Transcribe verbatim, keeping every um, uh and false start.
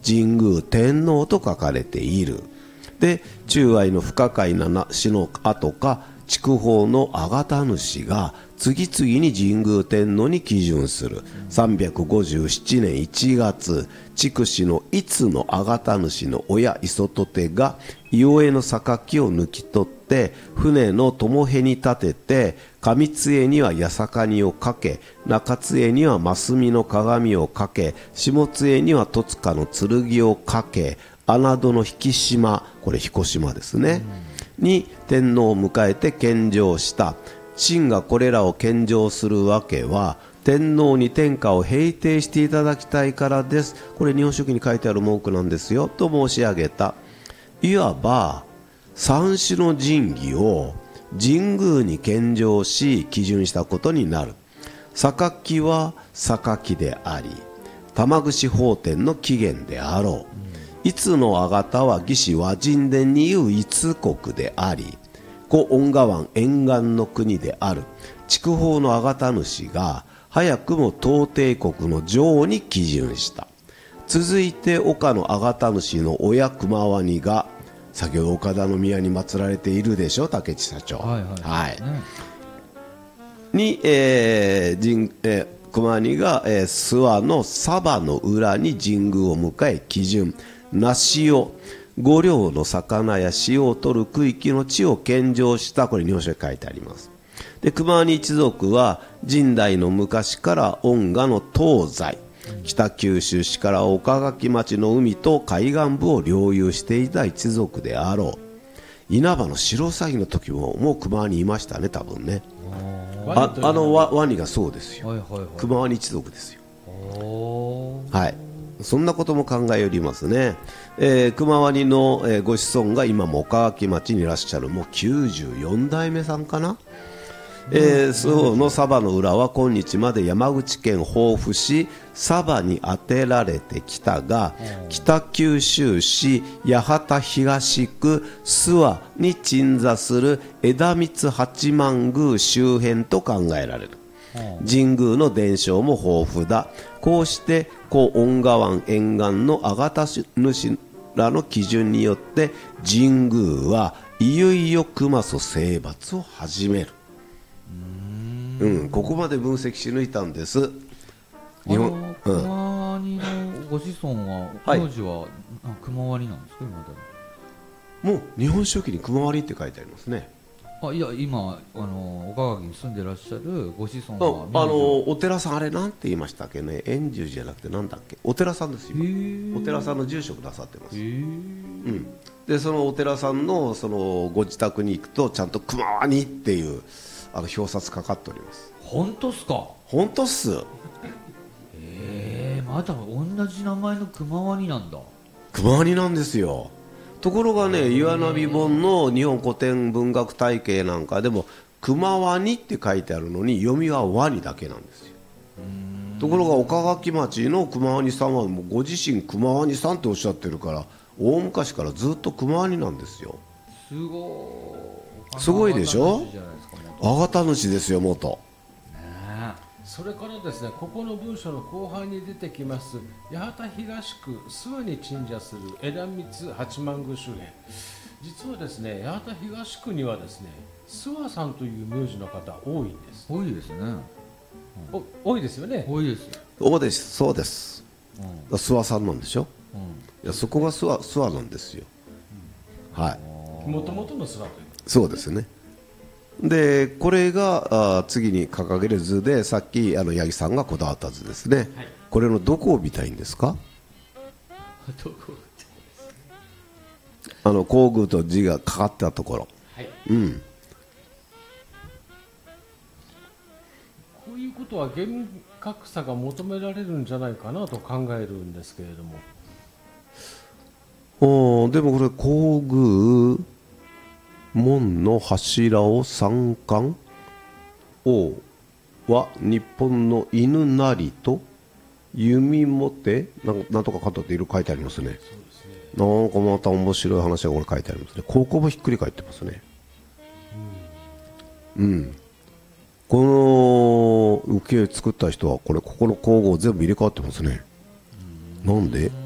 神宮天皇と書かれている。で、中愛の不可解な死の後か筑豊のあがた主が次々に神宮天皇に基準する。さんびゃくごじゅうななねんいちがつ、筑紫のいつのあがた主の親磯戸手が伊予への榊を抜き取って船の友辺に立てて、上津江には八坂にをかけ、中津江には真澄の鏡をかけ、下津江には戸塚の剣をかけ、穴戸の引島、これ彦島ですね、うん、に天皇を迎えて献上した。秦がこれらを献上するわけは天皇に天下を平定していただきたいからです。これ日本書紀に書いてある文句なんですよと申し上げた。いわば三種の神器を神宮に献上し基準したことになる。榊は榊であり玉串法典の起源であろう。いつのあがたは魏志倭人伝にいういつ国であり故恩賀湾沿岸の国である。筑豊のあがた主が早くも東帝国の女王に基準した。続いて岡のあがた主の親熊鰐が先ほど岡田宮に祀られているでしょ、竹地社長、はいはいはい、ね、に、えー神えー、熊鰐が、えー、諏訪の佐場の裏に神宮を迎え基準梨を五両の魚や塩を取る区域の地を献上した。これ日本書に書いてあります。で熊鰐一族は神代の昔から恩賀の東西北九州市から岡垣町の海と海岸部を領有していた一族であろう。稲葉の白鷺の時ももう熊鰐いましたね、多分ね。あ, あのワワニがそうですよ、はいはいはい、熊鰐一族ですよ。はい、そんなことも考えよりますね。えー、熊鰐の、えー、ご子孫が今も岡垣町にいらっしゃるもうきゅうじゅうよん代目さんかな。えー、周の佐場の浦は今日まで山口県防府市佐場に当てられてきたが、北九州市八幡東区諏訪に鎮座する枝光八幡宮周辺と考えられる。神宮の伝承も豊富だ。こうして故恩賀湾沿岸のあがた主らの基準によって神宮はいよいよ熊曽征伐を始める。うん、ここまで分析し抜いたんです。 日本熊鰐のご子孫は名字は、はい、熊鰐なんですか。今でももう日本書紀に熊鰐って書いてありますね。 あ、いや今あの岡垣に住んでらっしゃるご子孫はああのお寺さん、あれなんて言いましたっけね、円寿じゃなくてなんだっけ、お寺さんですよ。お寺さんの住職なさってます。うん、でそのお寺さんのそのご自宅に行くとちゃんと熊鰐っていうあの表札かかっております。 本当っすか。 本当っす。 えー、まだ同じ名前の熊鰐なんだ。 熊鰐なんですよ。ところがね、岩波本の日本古典文学体系なんかでも熊鰐って書いてあるのに読みはワニだけなんですよ。ところが岡垣町の熊鰐さんはもうご自身熊鰐さんっておっしゃってるから大昔からずっと熊鰐なんですよ。 すごいすごいでしょ。あがた主ですよ元、ね、 それからですね、ここの文章の後半に出てきます八幡東区諏訪に鎮座する枝光八幡宮周辺、実はですね八幡東区にはですね諏訪さんという名字の方多いんです。 多いですね、 うん、多いですよね。 多いです。 そうです、そうです、うん、諏訪さんなんでしょ、うん、いやそこが諏訪、諏訪なんですよ、うん、はい、 もともとの諏訪というそうですね。でこれがあ次に掲げる図で、さっきあの八木さんがこだわった図ですね、はい、これのどこを見たいんですか。 どこあの工具と字がかかったところ、 はい、 うん、 こういうことは厳格さが求められるんじゃないかなと考えるんですけれども。 おでもこれ工具門の柱を三冠王は日本の犬なりと弓もてなんなんとかかとっていろいろ書いてありますね。そうですね。なんかまた面白い話がこれ書いてありますね。ここもひっくり返ってますね。うん、うん、この浮世絵作った人はこれここの工具を全部入れ替わってますね。うん、なんで